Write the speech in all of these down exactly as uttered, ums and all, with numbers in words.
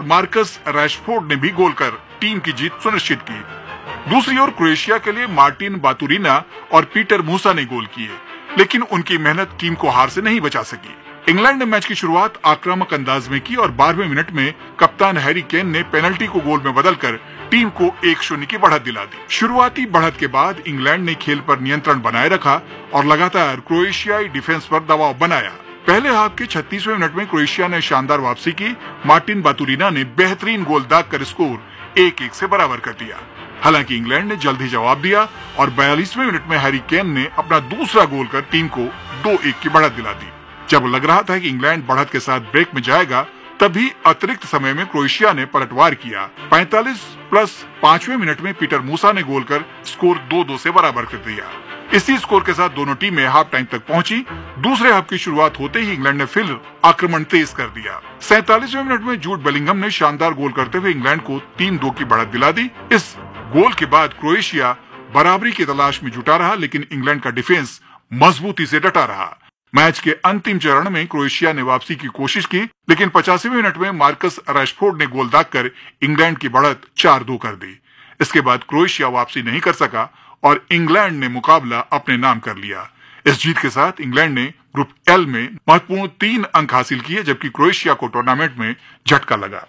Marcus Rashford ने भी गोल कर टीम की जीत सुनिश्चित की। दूसरी ओर क्रोएशिया के लिए मार्टिन बातुरिना और पीटर मूसा ने गोल किए, लेकिन उनकी मेहनत टीम को हार से नहीं बचा सकी। इंग्लैंड ने मैच की शुरुआत आक्रामक अंदाज में की और बारहवें मिनट में कप्तान हैरी केन ने पेनल्टी को गोल में बदलकर टीम को एक शून्य की बढ़त दिला दी। शुरुआती बढ़त के बाद इंग्लैंड ने खेल पर नियंत्रण बनाए रखा और लगातार क्रोएशियाई डिफेंस पर दबाव बनाया। पहले हाफ के छत्तीसवें मिनट में क्रोएशिया ने शानदार वापसी की। मार्टिन बातुरिना ने बेहतरीन गोल दागकर स्कोर एक एक से बराबर कर दिया। हालांकि इंग्लैंड ने जल्द ही जवाब दिया और बयालीसवें मिनट में हैरी केन ने अपना दूसरा गोल कर टीम को दो एक की बढ़त दिला दी। जब लग रहा था कि इंग्लैंड बढ़त के साथ ब्रेक में जाएगा, तभी अतिरिक्त समय में क्रोएशिया ने पलटवार किया। पैंतालीस प्लस पांचवें मिनट में पीटर मूसा ने गोल कर स्कोर दो दो से बराबर कर दिया। इसी स्कोर के साथ दोनों टीमें हाफ टाइम तक पहुंची। दूसरे हाफ की शुरुआत होते ही इंग्लैंड ने फिर आक्रमण तेज कर दिया। सैंतालीसवें मिनट में जूड बेलिंगम ने शानदार गोल करते हुए इंग्लैंड को तीन दो की बढ़त दिला दी। इस गोल के बाद क्रोएशिया बराबरी की तलाश में जुटा रहा, लेकिन इंग्लैंड का डिफेंस मजबूती से डटा रहा। मैच के अंतिम चरण में क्रोएशिया ने वापसी की कोशिश की, लेकिन पचासीवें मिनट में मार्कस रैशफोर्ड ने गोल दागकर इंग्लैंड की बढ़त चार दो कर दी। इसके बाद क्रोएशिया वापसी नहीं कर सका और इंग्लैंड ने मुकाबला अपने नाम कर लिया। इस जीत के साथ इंग्लैंड ने ग्रुप एल में महत्वपूर्ण तीन अंक हासिल किए, जबकि क्रोएशिया को टूर्नामेंट में झटका लगा।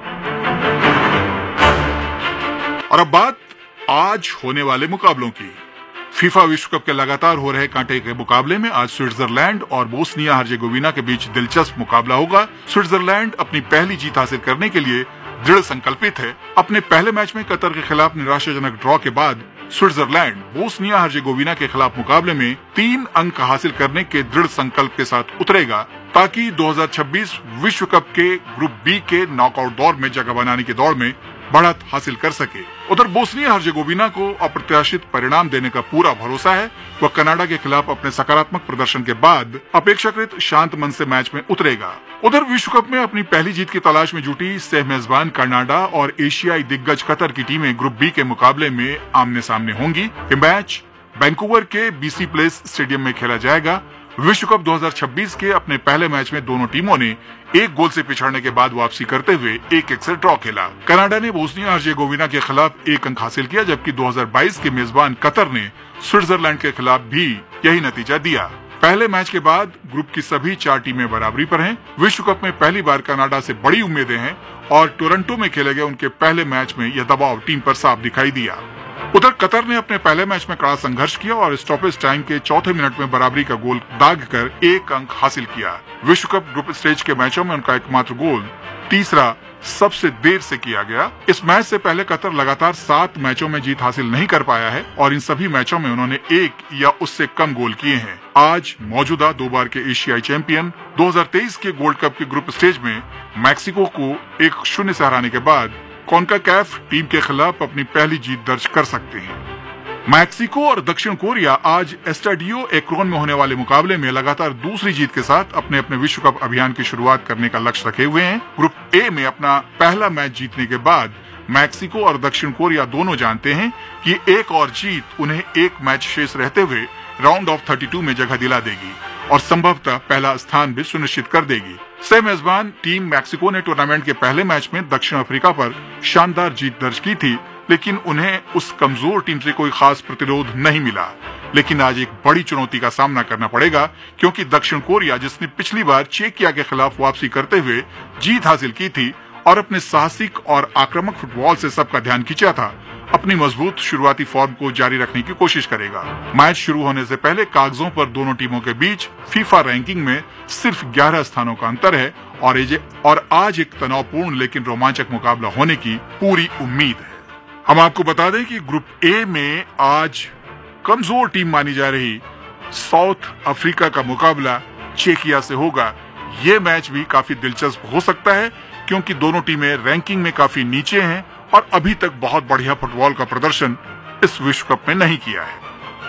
और अब बात आज होने वाले मुकाबलों की। फीफा विश्व कप के लगातार हो रहे कांटे के मुकाबले में आज स्विट्जरलैंड और बोस्निया हर्जेगोविना के बीच दिलचस्प मुकाबला होगा। स्विट्जरलैंड अपनी पहली जीत हासिल करने के लिए दृढ़ संकल्पित है। अपने पहले मैच में कतर के खिलाफ निराशाजनक ड्रॉ के बाद स्विट्जरलैंड बोस्निया हर्जेगोविना के खिलाफ मुकाबले में तीन अंक हासिल करने के दृढ़ संकल्प के साथ उतरेगा, ताकि दो हज़ार छब्बीस विश्व कप के ग्रुप बी के नॉकआउट दौर में जगह बनाने की दौड़ में बढ़त हासिल कर सके। उधर बोस्निया हर्जेगोविना को अप्रत्याशित परिणाम देने का पूरा भरोसा है। वह कनाडा के खिलाफ अपने सकारात्मक प्रदर्शन के बाद अपेक्षाकृत शांत मन से मैच में उतरेगा। उधर विश्व कप में अपनी पहली जीत की तलाश में जुटी सह मेजबान कनाडा और एशियाई दिग्गज कतर की टीमें ग्रुप बी के मुकाबले में आमने सामने होंगी। ये मैच वैंकूवर के बीसी प्लेस स्टेडियम में खेला जाएगा। विश्व कप दो हज़ार छब्बीस के अपने पहले मैच में दोनों टीमों ने एक गोल से पिछड़ने के बाद वापसी करते हुए एक एक से ड्रॉ खेला। कनाडा ने बोस्निया हर्जेगोविना के खिलाफ एक अंक हासिल किया, जबकि दो हज़ार बाईस के मेजबान कतर ने स्विट्जरलैंड के खिलाफ भी यही नतीजा दिया। पहले मैच के बाद ग्रुप की सभी चार टीमें बराबरी पर हैं। विश्व कप में पहली बार कनाडा से बड़ी उम्मीदें हैं और टोरंटो में खेले गए उनके पहले मैच में यह दबाव टीम पर साफ दिखाई दिया। उधर कतर ने अपने पहले मैच में कड़ा संघर्ष किया और स्टॉपेज टाइम के चौथे मिनट में बराबरी का गोल दागकर एक अंक हासिल किया। विश्व कप ग्रुप स्टेज के मैचों में उनका एकमात्र गोल तीसरा सबसे देर से किया गया। इस मैच से पहले कतर लगातार सात मैचों में जीत हासिल नहीं कर पाया है और इन सभी मैचों में उन्होंने एक या उससे कम गोल किए हैं। आज मौजूदा दो बार के एशियाई चैंपियन दो हज़ार तेईस के गोल्ड कप के ग्रुप स्टेज में मैक्सिको को एक शून्य से हराने के बाद कॉन्काकैफ टीम के खिलाफ अपनी पहली जीत दर्ज कर सकते हैं। मैक्सिको और दक्षिण कोरिया आज एस्टाडियो एक्रोन में होने वाले मुकाबले में लगातार दूसरी जीत के साथ अपने अपने विश्व कप अभियान की शुरुआत करने का लक्ष्य रखे हुए हैं। ग्रुप ए में अपना पहला मैच जीतने के बाद मैक्सिको और दक्षिण कोरिया दोनों जानते हैं कि एक और जीत उन्हें एक मैच शेष रहते हुए राउंड ऑफ बत्तीस में जगह दिला देगी और संभवतः पहला स्थान भी सुनिश्चित कर देगी। सह मेजबान टीम मैक्सिको ने टूर्नामेंट के पहले मैच में दक्षिण अफ्रीका पर शानदार जीत दर्ज की थी, लेकिन उन्हें उस कमजोर टीम से कोई खास प्रतिरोध नहीं मिला। लेकिन आज एक बड़ी चुनौती का सामना करना पड़ेगा, क्योंकि दक्षिण कोरिया, जिसने पिछली बार चेकिया के खिलाफ वापसी करते हुए जीत हासिल की थी और अपने साहसिक और आक्रामक फुटबॉल से सबका ध्यान खींचा था, अपनी मजबूत शुरुआती फॉर्म को जारी रखने की कोशिश करेगा। मैच शुरू होने से पहले कागजों पर दोनों टीमों के बीच फीफा रैंकिंग में सिर्फ ग्यारह स्थानों का अंतर है और, और आज एक तनावपूर्ण लेकिन रोमांचक मुकाबला होने की पूरी उम्मीद है। हम आपको बता दें कि ग्रुप ए में आज कमजोर टीम मानी जा रही साउथ अफ्रीका का मुकाबला चेकिया से होगा। ये मैच भी काफी दिलचस्प हो सकता है, क्योंकि दोनों टीमें रैंकिंग में काफी नीचे हैं और अभी तक बहुत बढ़िया फुटबॉल का प्रदर्शन इस विश्व कप में नहीं किया है।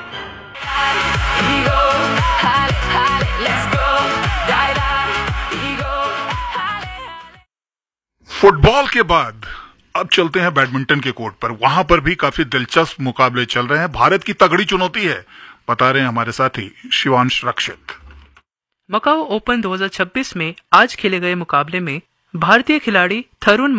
फुटबॉल के बाद अब चलते हैं बैडमिंटन के कोर्ट पर। वहां पर भी काफी दिलचस्प मुकाबले चल रहे हैं। भारत की तगड़ी चुनौती है, बता रहे हैं हमारे साथी शिवांश रक्षित। मकाओ ओपन दो हज़ार छब्बीस में आज खेले गए मुकाबले में भारतीय खिलाड़ी थरुण